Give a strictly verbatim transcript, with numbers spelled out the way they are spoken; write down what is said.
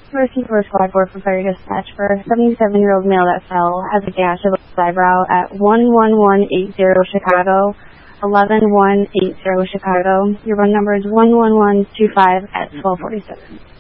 Mercy for Squad four for Fire Dispatch for a seventy-seven-year-old male that fell has a gash of his eyebrow at one one one eight zero Chicago, eleven one eight zero Chicago. Your run number is one one one two five at twelve forty-seven.